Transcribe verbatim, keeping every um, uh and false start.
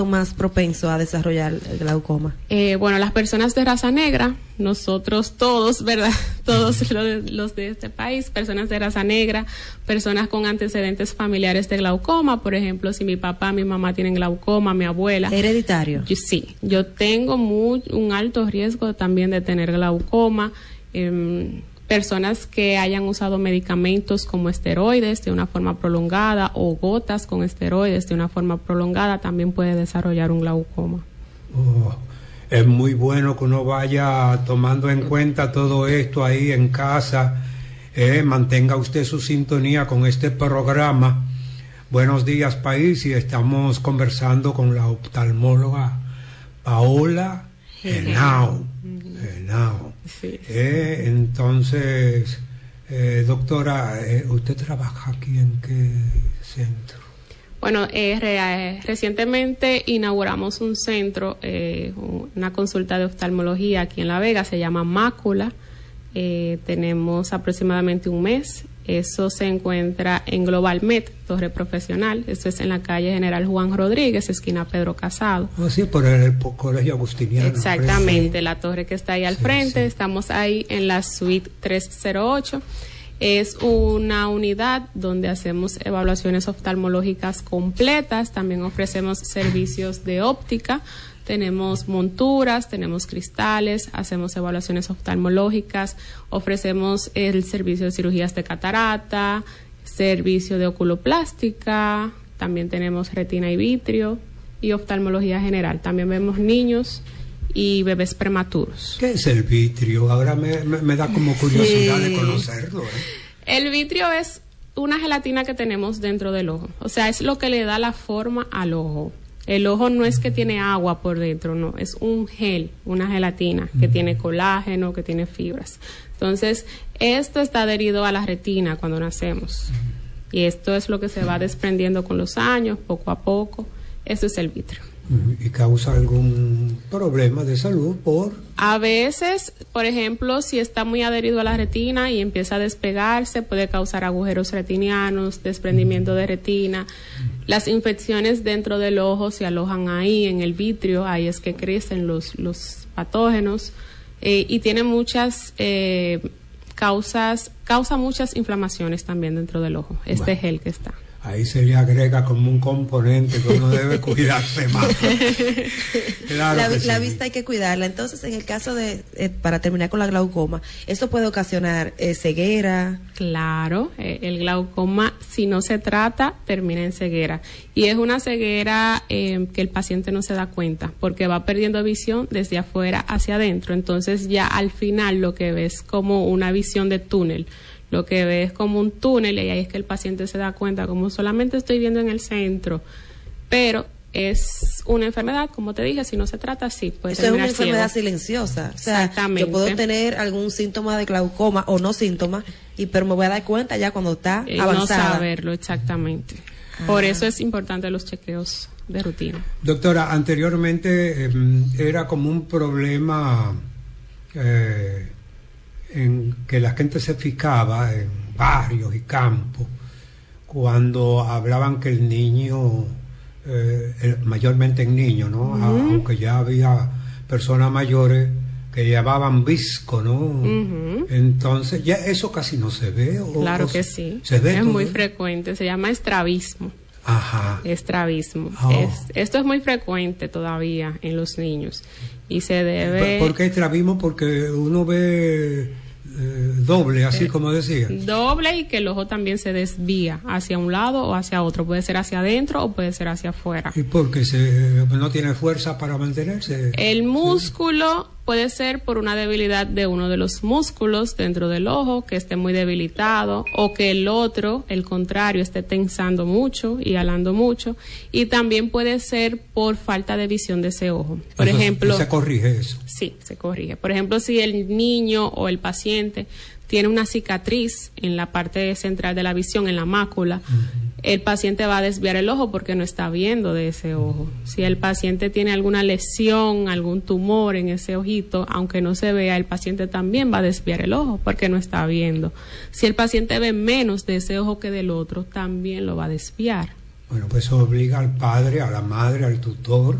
más propenso a desarrollar el glaucoma? Eh, bueno, las personas de raza negra, nosotros todos, ¿verdad? Todos los, los de este país, personas de raza negra, personas con antecedentes familiares de glaucoma, por ejemplo, si mi papá, mi mamá tienen glaucoma, mi abuela. ¿Hereditario? Yo, sí, yo tengo muy, un alto riesgo también de tener glaucoma. Eh, personas que hayan usado medicamentos como esteroides de una forma prolongada o gotas con esteroides de una forma prolongada también puede desarrollar un glaucoma. Oh, es muy bueno que uno vaya tomando en cuenta todo esto ahí en casa. Eh, mantenga usted su sintonía con este programa. Buenos días, país, y estamos conversando con la oftalmóloga Paola Henao. Henao. Sí. Eh, entonces, eh, doctora, eh, ¿usted trabaja aquí en qué centro? Bueno, eh, re, eh, recientemente inauguramos un centro, eh, una consulta de oftalmología aquí en La Vega, se llama Mácula. Eh, tenemos aproximadamente un mes. Eso se encuentra en Global Med, Torre Profesional. Esto es en la calle General Juan Rodríguez, esquina Pedro Casado. Oh, sí, por el, por el Colegio Agustiniano. Exactamente, sí. La torre que está ahí al sí, frente. Sí. Estamos ahí en la suite trescientos ocho. Es una unidad donde hacemos evaluaciones oftalmológicas completas. También ofrecemos servicios de óptica. Tenemos monturas, tenemos cristales, hacemos evaluaciones oftalmológicas, ofrecemos el servicio de cirugías de catarata, servicio de oculoplástica, también tenemos retina y vitrio y oftalmología general. También vemos niños y bebés prematuros. ¿Qué es el vitrio? Ahora me, me, me da como curiosidad sí. de conocerlo. ¿eh? El vitrio es una gelatina que tenemos dentro del ojo, o sea, es lo que le da la forma al ojo. El ojo no es que tiene agua por dentro, no, es un gel, una gelatina que mm. tiene colágeno, que tiene fibras. Entonces, esto está adherido a la retina cuando nacemos. Mm. Y esto es lo que se va desprendiendo con los años, poco a poco. Eso es el vitrio. ¿Y causa algún problema de salud por...? A veces, por ejemplo, si está muy adherido a la retina y empieza a despegarse, puede causar agujeros retinianos, desprendimiento de retina. Las infecciones dentro del ojo se alojan ahí, en el vitrio, ahí es que crecen los, los patógenos. Eh, y tiene muchas eh, causas, causa muchas inflamaciones también dentro del ojo, este bueno. gel que está. Ahí se le agrega como un componente que uno debe cuidarse más. Claro la, que sí. la vista hay que cuidarla. Entonces, en el caso de, eh, para terminar con la glaucoma, ¿esto puede ocasionar eh, ceguera? Claro, eh, el glaucoma, si no se trata, termina en ceguera. Y es una ceguera eh, que el paciente no se da cuenta, porque va perdiendo visión desde afuera hacia adentro. Entonces, ya al final lo que ves como una visión de túnel. Lo que ve es como un túnel y ahí es que el paciente se da cuenta, como solamente estoy viendo en el centro, pero es una enfermedad, como te dije, si no se trata así, puede Eso es una ciego. enfermedad silenciosa. O sea, exactamente. Yo puedo tener algún síntoma de glaucoma o no síntoma, y pero me voy a dar cuenta ya cuando está eh, avanzada. No saberlo exactamente. Ah. Por eso es importante los chequeos de rutina. Doctora, anteriormente eh, era como un problema... Eh, en que la gente se fijaba en barrios y campos cuando hablaban que el niño, eh, el, mayormente en niños, ¿no? Uh-huh. A, aunque ya había personas mayores que llevaban visco, ¿no? Uh-huh. Entonces, ya eso casi no se ve. ¿O, claro o que sí. Se ve es todo? Muy frecuente, se llama estrabismo. Ajá. Estrabismo. Oh. Es, esto es muy frecuente todavía en los niños y se debe... ¿Por qué estrabismo? Porque uno ve... Eh, doble, así eh, como decía. Doble y que el ojo también se desvía hacia un lado o hacia otro. Puede ser hacia adentro o puede ser hacia afuera. ¿Y por qué se, no tiene fuerza para mantenerse? El músculo sí. puede ser por una debilidad de uno de los músculos dentro del ojo, que esté muy debilitado, o que el otro, el contrario, esté tensando mucho y alando mucho. Y también puede ser por falta de visión de ese ojo. Por Entonces, ejemplo... ¿se corrige eso? Sí, se corrige. Por ejemplo, si el niño o el paciente tiene una cicatriz en la parte central de la visión, en la mácula, uh-huh. el paciente va a desviar el ojo porque no está viendo de ese ojo. Si el paciente tiene alguna lesión, algún tumor en ese ojito, aunque no se vea, el paciente también va a desviar el ojo porque no está viendo. Si el paciente ve menos de ese ojo que del otro, también lo va a desviar. Bueno, pues eso obliga al padre, a la madre, al tutor,